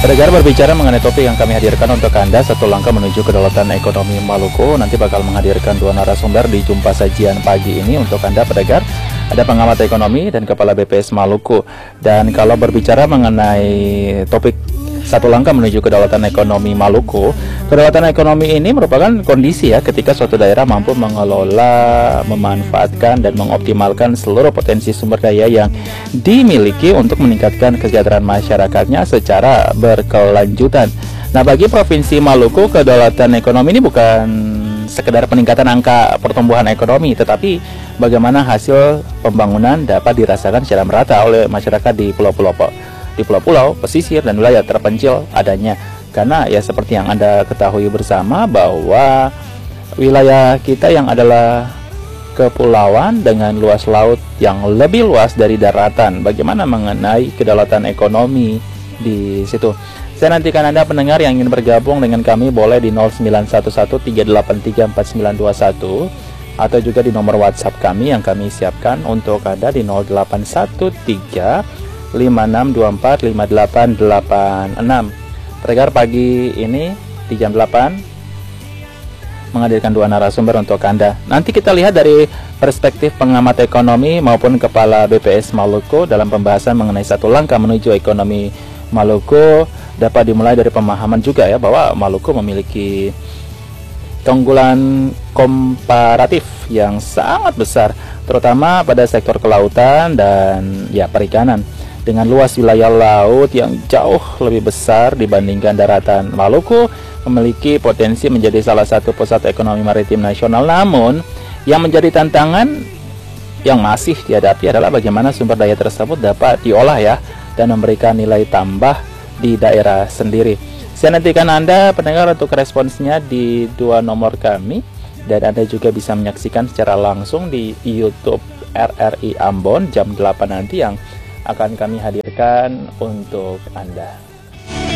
Pendengar, berbicara mengenai topik yang kami hadirkan untuk Anda, satu langkah menuju kedaulatan ekonomi Maluku, nanti bakal menghadirkan dua narasumber di jumpa sajian pagi ini untuk Anda pendengar. Ada pengamat ekonomi dan kepala BPS Maluku. Dan kalau berbicara mengenai topik satu langkah menuju kedaulatan ekonomi Maluku, kedaulatan ekonomi ini merupakan kondisi ya ketika suatu daerah mampu mengelola, memanfaatkan dan mengoptimalkan seluruh potensi sumber daya yang dimiliki untuk meningkatkan kesejahteraan masyarakatnya secara berkelanjutan. Nah, bagi Provinsi Maluku, kedaulatan ekonomi ini bukan sekedar peningkatan angka pertumbuhan ekonomi, tetapi bagaimana hasil pembangunan dapat dirasakan secara merata oleh masyarakat di pulau-pulau, pesisir, dan wilayah terpencil adanya. Karena ya seperti yang Anda ketahui bersama bahwa wilayah kita yang adalah kepulauan dengan luas laut yang lebih luas dari daratan. Bagaimana mengenai kedaulatan ekonomi di situ? Saya nantikan Anda pendengar yang ingin bergabung dengan kami boleh di 0911-383-4921 atau juga di nomor WhatsApp kami yang kami siapkan untuk Anda di 0813-5624-5886. Pendengar, pagi ini di jam 8 menghadirkan dua narasumber untuk Anda. Nanti kita lihat dari perspektif pengamat ekonomi maupun kepala BPS Maluku dalam pembahasan mengenai satu langkah menuju ekonomi Maluku. Dapat dimulai dari pemahaman juga ya bahwa Maluku memiliki keunggulan komparatif yang sangat besar, terutama pada sektor kelautan dan ya perikanan. Dengan luas wilayah laut yang jauh lebih besar dibandingkan daratan, Maluku memiliki potensi menjadi salah satu pusat ekonomi maritim nasional. Namun, yang menjadi tantangan yang masih dihadapi adalah bagaimana sumber daya tersebut dapat diolah ya dan memberikan nilai tambah di daerah sendiri. Saya nantikan Anda pendengar untuk responsnya di dua nomor kami, dan Anda juga bisa menyaksikan secara langsung di YouTube RRI Ambon jam 8 nanti yang akan kami hadirkan untuk Anda.